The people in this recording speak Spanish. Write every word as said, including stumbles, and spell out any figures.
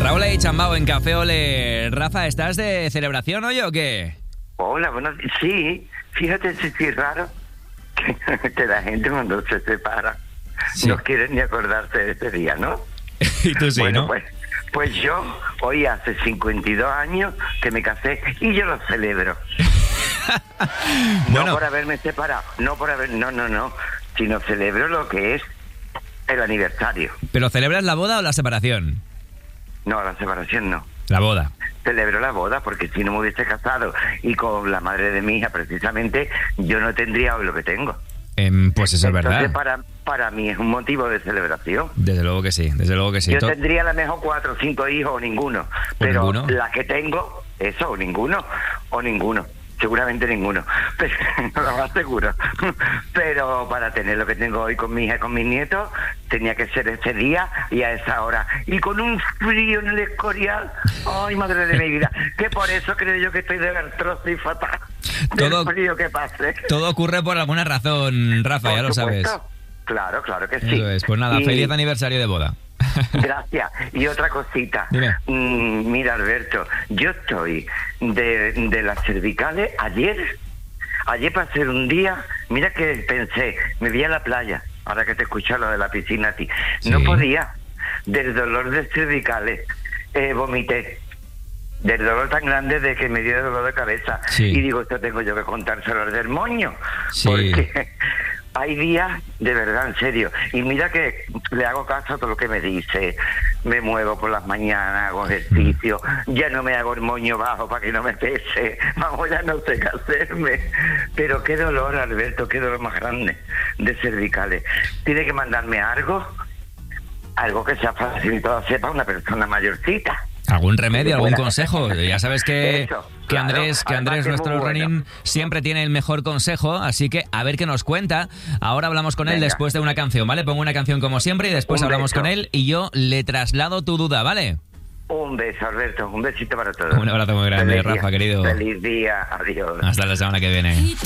Raúl y Chambao en Café Ole. Rafa, ¿estás de celebración hoy o qué? Hola, bueno, sí, fíjate si es raro que, que la gente cuando se separa sí. no quiere ni acordarse de ese día, ¿no? Y tú sí, bueno, ¿no? Pues, pues yo hoy hace cincuenta y dos años que me casé y yo lo celebro. Bueno. No por haberme separado, no por haber, no, no, no, sino celebro lo que es el aniversario. ¿Pero celebras la boda o la separación? No, la separación no. La boda. Celebro la boda porque si no me hubiese casado y con la madre de mi hija precisamente, yo no tendría hoy lo que tengo. Eh, pues eso Entonces, es verdad. Para, para mí es un motivo de celebración. Desde luego que sí, desde luego que sí. Yo To- tendría a lo mejor cuatro o cinco hijos o ninguno. Pero ninguno? la que tengo, eso, o ninguno, o ninguno. Seguramente ninguno, pero lo más seguro. Pero para tener lo que tengo hoy con mi hija y con mis nietos, tenía que ser ese día y a esa hora. Y con un frío en el Escorial, ay, madre de mi vida, que por eso creo yo que estoy de vertroso y fatal. Todo, del frío que pase. Todo ocurre por alguna razón, Rafa, Por ya lo supuesto. sabes. Claro, claro que sí. Eso es. Pues nada, Y- feliz aniversario de boda. Gracias. Y otra cosita. Dime. Mm, mira, Alberto, yo estoy de, de las cervicales ayer. Ayer para hacer un día, mira que pensé, me vi a la playa, ahora que te escucho lo de la piscina a ti. No Sí. podía, del dolor de cervicales, eh, vomité. Del dolor tan grande de que me dio dolor de cabeza. Sí. Y digo, esto tengo yo que contárselo del moño. Sí. Porque hay días, de verdad, en serio. Y mira que le hago caso a todo lo que me dice. Me muevo por las mañanas, hago ejercicio. Ya no me hago el moño bajo para que no me pese. Vamos, ya no sé qué hacerme. Pero qué dolor, Alberto, qué dolor más grande de cervicales. Tiene que mandarme algo, algo que sea fácil de hacer para una persona mayorcita. ¿Algún remedio, algún Bueno. consejo? Ya sabes que, Eso, que claro. Andrés, que Además Andrés que es nuestro muy bueno. running, siempre tiene el mejor consejo, así que a ver qué nos cuenta. Ahora hablamos con él Venga. después de una canción, ¿vale? Pongo una canción como siempre y después Un hablamos beso. con él y yo le traslado tu duda, ¿vale? Un beso, Alberto. Un besito para todos. Un abrazo muy grande, Feliz día. Rafa, querido. Feliz día. Adiós. Hasta la semana que viene.